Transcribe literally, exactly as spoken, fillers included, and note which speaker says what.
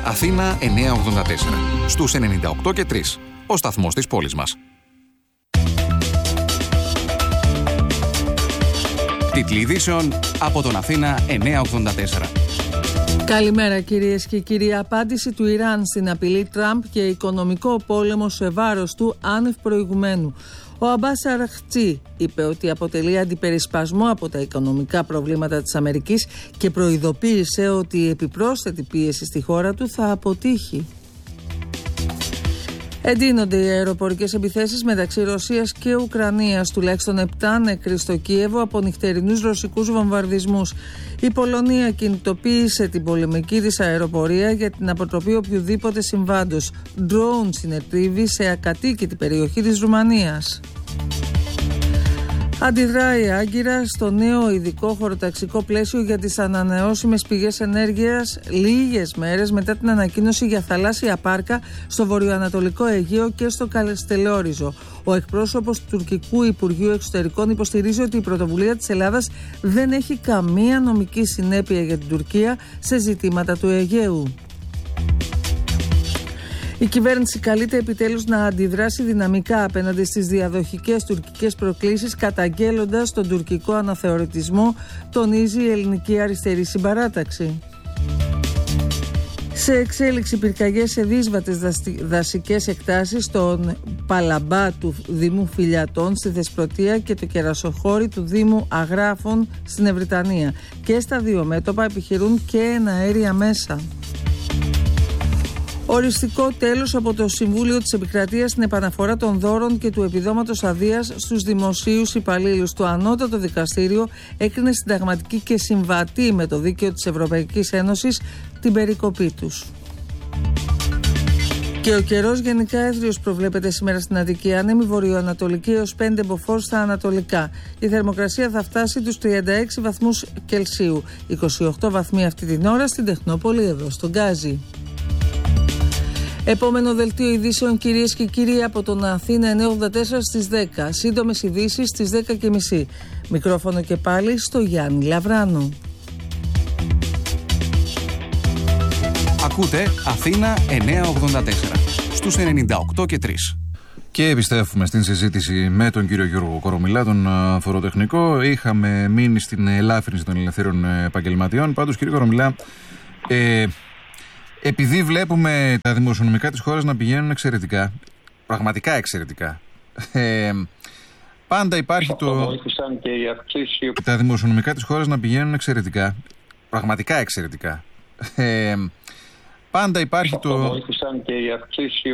Speaker 1: Αθήνα εννιακόσια ογδόντα τέσσερα. Στους ενενήντα οκτώ και τρία. Ο σταθμός της πόλης μας. Τίτλοι ειδήσεων από τον Αθήνα εννιακόσια ογδόντα τέσσερα.
Speaker 2: Καλημέρα κυρίες και κύριοι. Απάντηση του Ιράν στην απειλή Τραμπ και οικονομικό πόλεμο σε βάρος του άνευ προηγουμένου. Ο Αμπάς Αραχτζή είπε ότι αποτελεί αντιπερισπασμό από τα οικονομικά προβλήματα της Αμερικής και προειδοποίησε ότι η επιπρόσθετη πίεση στη χώρα του θα αποτύχει. Εντείνονται οι αεροπορικές επιθέσεις μεταξύ Ρωσίας και Ουκρανίας. Τουλάχιστον επτά νεκροί στο Κίεβο από νυχτερινούς ρωσικούς βομβαρδισμούς. Η Πολωνία κινητοποίησε την πολεμική της αεροπορία για την αποτροπή οποιοδήποτε συμβάντος. Ντρόουν συνετρίβει σε ακατοίκητη περιοχή της Ρουμανίας. Αντιδράει η Άγκυρα στο νέο ειδικό χωροταξικό πλαίσιο για τις ανανεώσιμες πηγές ενέργειας λίγες μέρες μετά την ανακοίνωση για θαλάσσια πάρκα στο βορειοανατολικό Αιγαίο και στο Καλεστελόριζο. Ο εκπρόσωπος του τουρκικού Υπουργείου Εξωτερικών υποστηρίζει ότι η πρωτοβουλία της Ελλάδας δεν έχει καμία νομική συνέπεια για την Τουρκία σε ζητήματα του Αιγαίου. Η κυβέρνηση καλείται επιτέλους να αντιδράσει δυναμικά απέναντι στις διαδοχικές τουρκικές προκλήσεις, καταγγέλλοντας τον τουρκικό αναθεωρητισμό, τονίζει η ελληνική αριστερή συμπαράταξη. Σε εξέλιξη πυρκαγιές σε δύσβατες δασικές εκτάσεις στον Παλαμπά του Δήμου Φιλιατών στη Θεσπρωτεία και το Κερασοχώρι του Δήμου Αγράφων στην Ευρυτανία. Και στα δύο μέτωπα επιχειρούν και εναέρια μέσα. Οριστικό τέλος από το Συμβούλιο της Επικρατείας στην επαναφορά των δώρων και του επιδόματος αδείας στους δημοσίους υπαλλήλους. Το Ανώτατο Δικαστήριο έκρινε συνταγματική και συμβατή με το δίκαιο της Ευρωπαϊκής Ένωσης την περικοπή τους. Και ο καιρός γενικά έθριος προβλέπεται σήμερα στην Αττική, άνεμη βορειοανατολική έως πέντε μποφόρ στα ανατολικά. Η θερμοκρασία θα φτάσει τους τριάντα έξι βαθμούς Κελσίου, είκοσι οκτώ βαθμοί αυτή την ώρα στην Τεχνόπολη εδώ στον Γκάζι. Επόμενο δελτίο ειδήσεων κυρίες και κύριοι από τον Αθήνα εννιακόσια ογδόντα τέσσερα στις δέκα. Σύντομες ειδήσεις στις δέκα και μισή. Μικρόφωνο και πάλι στο Γιάννη Λαβράνο.
Speaker 1: Ακούτε Αθήνα εννιακόσια ογδόντα τέσσερα στους ενενήντα οκτώ και τρία.
Speaker 3: Και επιστρέφουμε στην συζήτηση με τον κύριο Γιώργο Κορομιλά, τον φοροτεχνικό. Είχαμε μείνει στην ελάφρυνση των ελευθέρων επαγγελματιών. Πάντως, κύριε Κορομιλά, ε, επειδή βλέπουμε τα δημοσιονομικά της χώρας να πηγαίνουν εξαιρετικά, πραγματικά εξαιρετικά, ε, πάντα υπάρχει το... Τα δημοσιονομικά της χώρας να πηγαίνουν εξαιρετικά, πραγματικά εξαιρετικά, ε, πάντα υπάρχει το...